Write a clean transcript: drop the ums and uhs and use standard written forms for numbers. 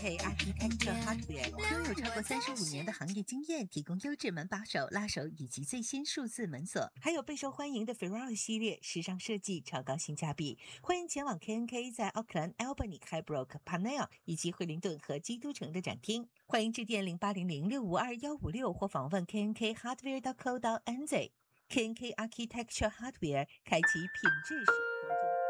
K Architecture Hardware 拥有超过35年的行业经验，提供优质门把手、拉手以及最新数字门锁，还有备受欢迎的 Ferrari 系列，时尚设计，超高性价比。欢迎前往 KNK 在奥克兰、Albany、Highbrook、Parnell 以及惠灵顿和基督城的展厅。欢迎致电0800652156或访问 KNKHardware.co.nz。KNK Architecture Hardware 开启品质生活之